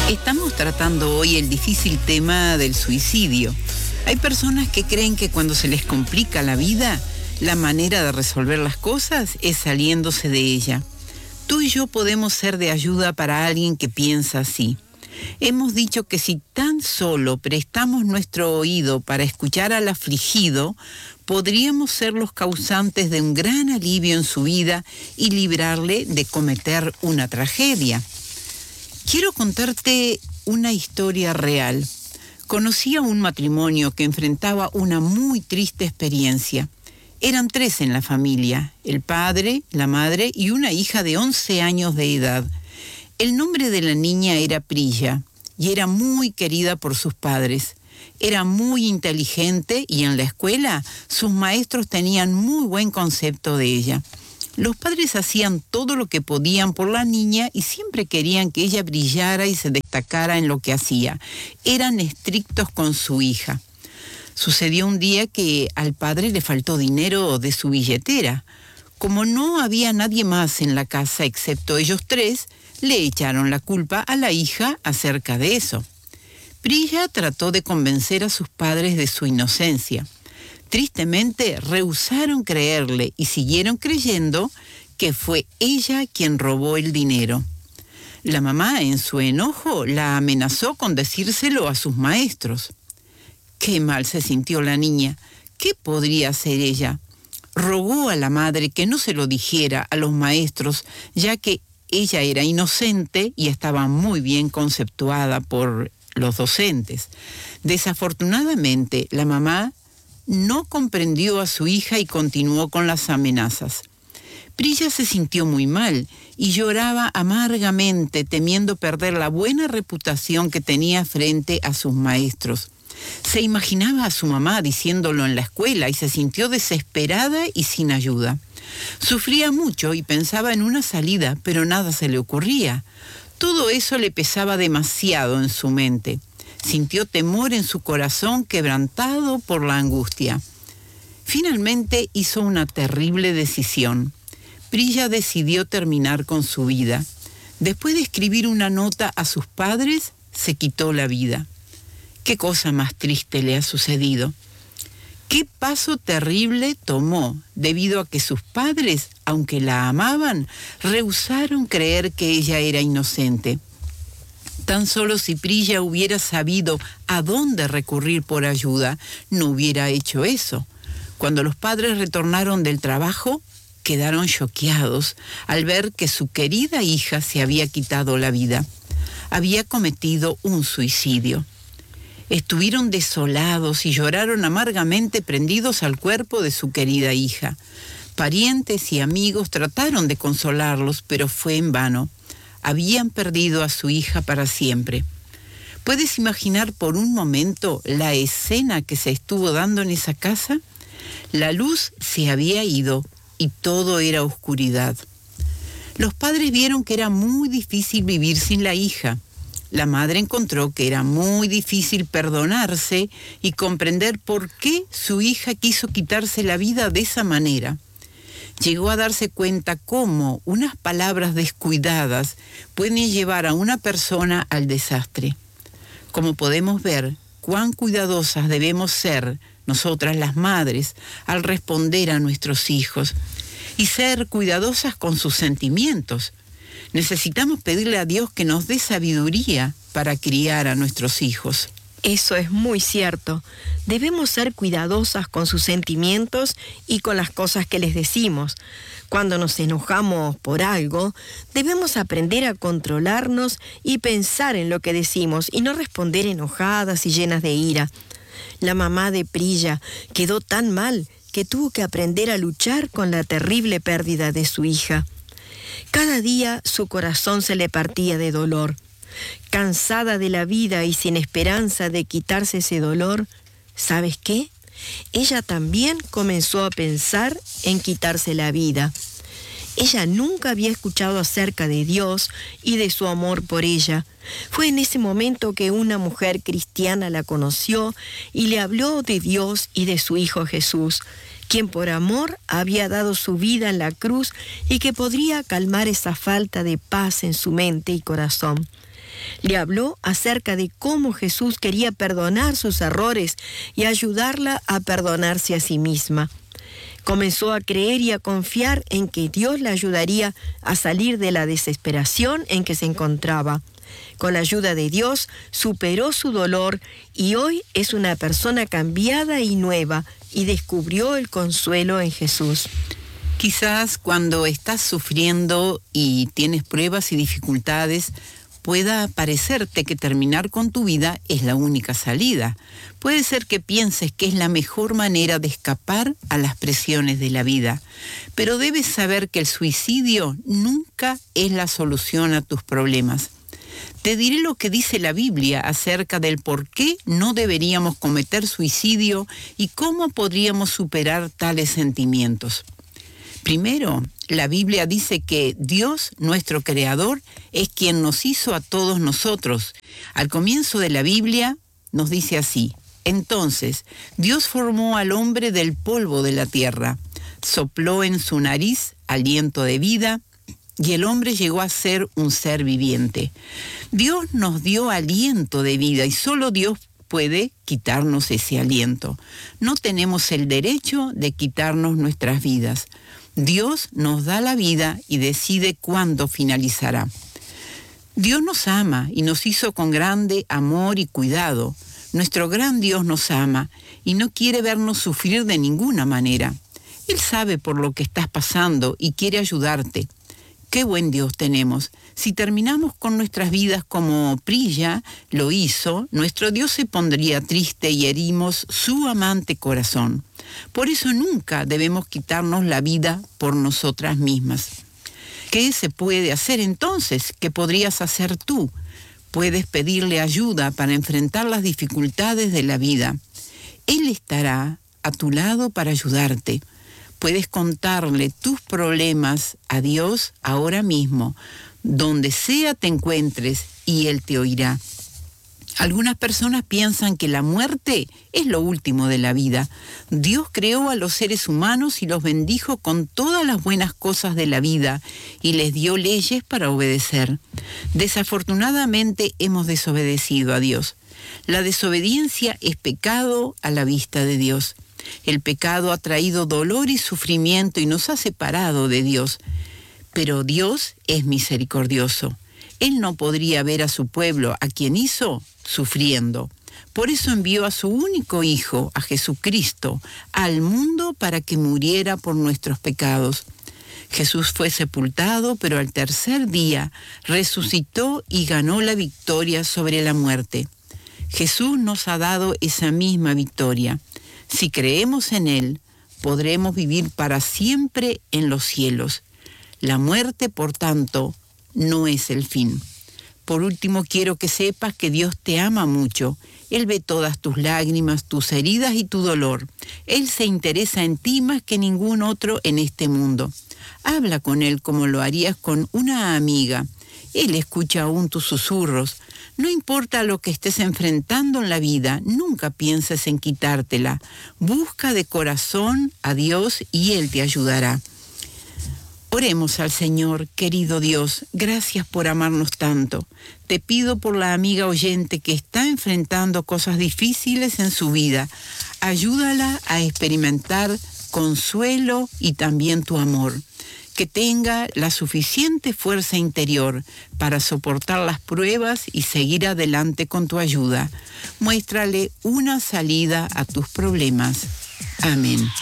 Estamos tratando hoy el difícil tema del suicidio. Hay personas que creen que cuando se les complica la vida, la manera de resolver las cosas es saliéndose de ella. Tú y yo podemos ser de ayuda para alguien que piensa así. Hemos dicho que si tan solo prestamos nuestro oído para escuchar al afligido, podríamos ser los causantes de un gran alivio en su vida y librarle de cometer una tragedia. Quiero contarte una historia real. Conocí a un matrimonio que enfrentaba una muy triste experiencia. Eran 3 en la familia, el padre, la madre y una hija de 11 años de edad. El nombre de la niña era Priya y era muy querida por sus padres. Era muy inteligente y en la escuela sus maestros tenían muy buen concepto de ella. Los padres hacían todo lo que podían por la niña y siempre querían que ella brillara y se destacara en lo que hacía. Eran estrictos con su hija. Sucedió un día que al padre le faltó dinero de su billetera. Como no había nadie más en la casa excepto ellos 3, le echaron la culpa a la hija acerca de eso. Priya trató de convencer a sus padres de su inocencia. Tristemente, rehusaron creerle y siguieron creyendo que fue ella quien robó el dinero. La mamá, en su enojo, la amenazó con decírselo a sus maestros. Qué mal se sintió la niña. ¿Qué podría hacer ella? Rogó a la madre que no se lo dijera a los maestros, ya que ella era inocente y estaba muy bien conceptuada por los docentes. Desafortunadamente, la mamá no comprendió a su hija y continuó con las amenazas. Priya se sintió muy mal y lloraba amargamente, temiendo perder la buena reputación que tenía frente a sus maestros. Se imaginaba a su mamá diciéndolo en la escuela y se sintió desesperada y sin ayuda. Sufría mucho y pensaba en una salida, pero nada se le ocurría. Todo eso le pesaba demasiado en su mente. Sintió temor en su corazón, quebrantado por la angustia. Finalmente hizo una terrible decisión. Priya decidió terminar con su vida. Después de escribir una nota a sus padres, se quitó la vida. ¿Qué cosa más triste le ha sucedido? ¿Qué paso terrible tomó debido a que sus padres, aunque la amaban, rehusaron creer que ella era inocente? Tan solo si Priya hubiera sabido a dónde recurrir por ayuda, no hubiera hecho eso. Cuando los padres retornaron del trabajo, quedaron choqueados al ver que su querida hija se había quitado la vida. Había cometido un suicidio. Estuvieron desolados y lloraron amargamente prendidos al cuerpo de su querida hija. Parientes y amigos trataron de consolarlos, pero fue en vano. Habían perdido a su hija para siempre. ¿Puedes imaginar por un momento la escena que se estuvo dando en esa casa? La luz se había ido y todo era oscuridad. Los padres vieron que era muy difícil vivir sin la hija. La madre encontró que era muy difícil perdonarse y comprender por qué su hija quiso quitarse la vida de esa manera. Llegó a darse cuenta cómo unas palabras descuidadas pueden llevar a una persona al desastre. Como podemos ver, cuán cuidadosas debemos ser nosotras las madres al responder a nuestros hijos y ser cuidadosas con sus sentimientos. Necesitamos pedirle a Dios que nos dé sabiduría para criar a nuestros hijos. Eso es muy cierto. Debemos ser cuidadosas con sus sentimientos y con las cosas que les decimos. Cuando nos enojamos por algo, debemos aprender a controlarnos y pensar en lo que decimos y no responder enojadas y llenas de ira. La mamá de Priya quedó tan mal que tuvo que aprender a luchar con la terrible pérdida de su hija. Cada día su corazón se le partía de dolor. Cansada de la vida y sin esperanza de quitarse ese dolor, ¿sabes qué? Ella también comenzó a pensar en quitarse la vida. Ella nunca había escuchado acerca de Dios y de su amor por ella. Fue en ese momento que una mujer cristiana la conoció y le habló de Dios y de su Hijo Jesús, quien por amor había dado su vida en la cruz y que podría calmar esa falta de paz en su mente y corazón. Le habló acerca de cómo Jesús quería perdonar sus errores y ayudarla a perdonarse a sí misma. Comenzó a creer y a confiar en que Dios la ayudaría a salir de la desesperación en que se encontraba. Con la ayuda de Dios, superó su dolor y hoy es una persona cambiada y nueva y descubrió el consuelo en Jesús. Quizás cuando estás sufriendo y tienes pruebas y dificultades, pueda parecerte que terminar con tu vida es la única salida. Puede ser que pienses que es la mejor manera de escapar a las presiones de la vida, pero debes saber que el suicidio nunca es la solución a tus problemas. Te diré lo que dice la Biblia acerca del por qué no deberíamos cometer suicidio y cómo podríamos superar tales sentimientos. Primero, la Biblia dice que Dios, nuestro Creador, es quien nos hizo a todos nosotros. Al comienzo de la Biblia nos dice así: entonces, Dios formó al hombre del polvo de la tierra, sopló en su nariz aliento de vida, y el hombre llegó a ser un ser viviente. Dios nos dio aliento de vida y solo Dios puede quitarnos ese aliento. No tenemos el derecho de quitarnos nuestras vidas. Dios nos da la vida y decide cuándo finalizará. Dios nos ama y nos hizo con grande amor y cuidado. Nuestro gran Dios nos ama y no quiere vernos sufrir de ninguna manera. Él sabe por lo que estás pasando y quiere ayudarte. ¡Qué buen Dios tenemos! Si terminamos con nuestras vidas como Prilla lo hizo, nuestro Dios se pondría triste y herimos su amante corazón. Por eso nunca debemos quitarnos la vida por nosotras mismas. ¿Qué se puede hacer entonces? ¿Qué podrías hacer tú? Puedes pedirle ayuda para enfrentar las dificultades de la vida. Él estará a tu lado para ayudarte. Puedes contarle tus problemas a Dios ahora mismo, donde sea te encuentres, y Él te oirá. Algunas personas piensan que la muerte es lo último de la vida. Dios creó a los seres humanos y los bendijo con todas las buenas cosas de la vida y les dio leyes para obedecer. Desafortunadamente hemos desobedecido a Dios. La desobediencia es pecado a la vista de Dios. El pecado ha traído dolor y sufrimiento y nos ha separado de Dios. Pero Dios es misericordioso. Él no podría ver a su pueblo, a quien hizo, sufriendo. Por eso envió a su único Hijo, a Jesucristo, al mundo para que muriera por nuestros pecados. Jesús fue sepultado, pero al tercer día resucitó y ganó la victoria sobre la muerte. Jesús nos ha dado esa misma victoria. Si creemos en Él, podremos vivir para siempre en los cielos. La muerte, por tanto, no es el fin. Por último, quiero que sepas que Dios te ama mucho. Él ve todas tus lágrimas, tus heridas y tu dolor. Él se interesa en ti más que ningún otro en este mundo. Habla con Él como lo harías con una amiga. Él escucha aún tus susurros. No importa lo que estés enfrentando en la vida, nunca pienses en quitártela. Busca de corazón a Dios y Él te ayudará. Oremos al Señor. Querido Dios, gracias por amarnos tanto. Te pido por la amiga oyente que está enfrentando cosas difíciles en su vida. Ayúdala a experimentar consuelo y también tu amor. Que tenga la suficiente fuerza interior para soportar las pruebas y seguir adelante con tu ayuda. Muéstrale una salida a tus problemas. Amén.